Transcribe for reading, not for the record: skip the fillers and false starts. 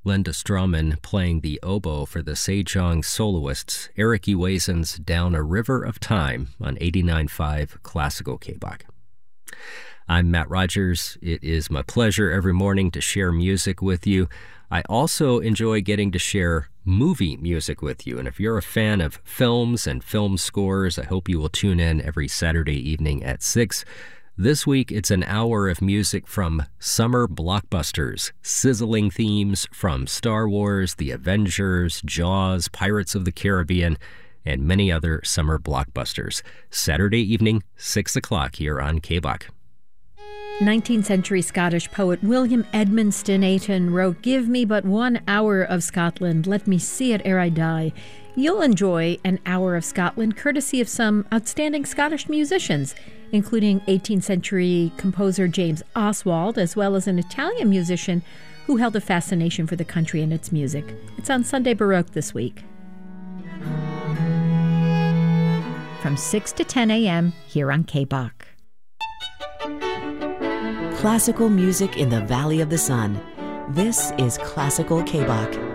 Linda Strauman playing the oboe for the Sejong soloists, Eric Uesen's Down a River of Time on 89.5 Classical KBOC. I'm Matt Rogers. It is my pleasure every morning to share music with you. I also enjoy getting to share movie music with you. And if you're a fan of films and film scores, I hope you will tune in every Saturday evening at 6. This week, it's an hour of music from summer blockbusters, sizzling themes from Star Wars, The Avengers, Jaws, Pirates of the Caribbean, and many other summer blockbusters. Saturday evening, 6 o'clock here on KBOC. 19th century Scottish poet William Edmondson Ayton wrote, "Give me but 1 hour of Scotland, let me see it ere I die." You'll enjoy an hour of Scotland courtesy of some outstanding Scottish musicians, including 18th century composer James Oswald, as well as an Italian musician who held a fascination for the country and its music. It's on Sunday Baroque this week. From 6 to 10 a.m. here on KBOC. Classical music in the Valley of the Sun. This is Classical KBOC.